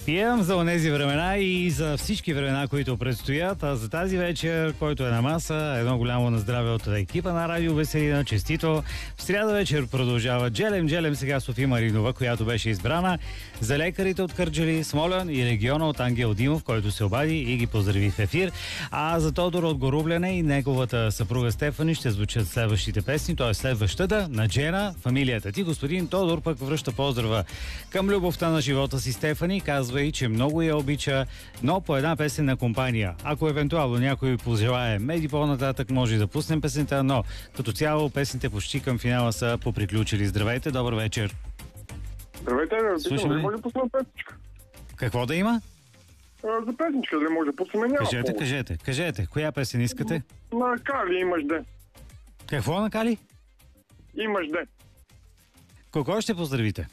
Пием за онези времена и за всички времена, които предстоят. А за тази вечер, който е на маса, едно голямо наздраве от екипа на Радио Веселина. Честито! В сряда вечер продължава Джелем сега Софи Маринова, която беше избрана за лекарите от Кърджали, Смолян и региона от Ангел Димов, който се обади и ги поздрави в ефир. А за Тодор от Горубляне и неговата съпруга Стефани ще звучат следващите песни, т.е. следващата на Джена, фамилията ти. Господин Тодор пък връща поздрава към любовта на живота си Стефани, казва и, че много я обича, но по една песен на компания. Ако евентуално някой пожелае меди по-нататък, може да пуснем песента, но като цяло песните почти към финала са поприключили. Здравейте, добър вечер. Здравейте, слушаме. може да пуснем песничка? Какво да има? За песничка, дали може да пуснем, няма Кажете, коя песен искате? На Кали имаш де. Какво на Кали? Имаш де. Кого ще поздравите?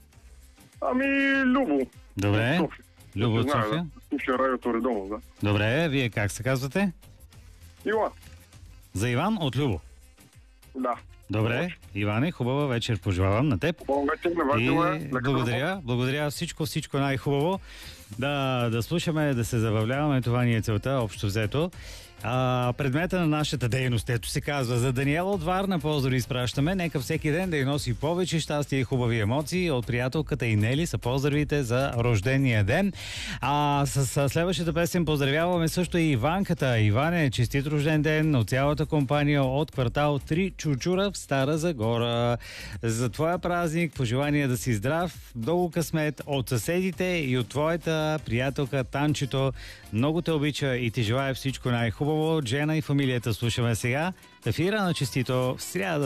Любо. Добре. Любо от София. Слуша радиото редовно, да. Добре, вие как се казвате? Иван. За Иван от Любо. Да. Добре, Иване, хубава вечер пожелавам на теб. Хубава вечер на вас. Благодаря. Всичко най-хубаво. Да слушаме, да се забавляваме. Това ни е целта, общо взето. Предмета на нашата дейност, ето се казва, за Даниела от Варна поздрави изпращаме. Нека всеки ден да й носи повече щастие и хубави емоции. От приятелката и Нели са поздравите за рождения ден. С следващата песен поздравяваме също и Иванката. Иване, честит рожден ден от цялата компания от квартал 3 Чучура в Стара Загора. За твоя празник пожелание да си здрав, много късмет от съседите и от твоята приятелка Танчето. Много те обича и ти желая всичко най-хубаво. Джена и фамилията слушаме сега. Ефира на Честито в сряда.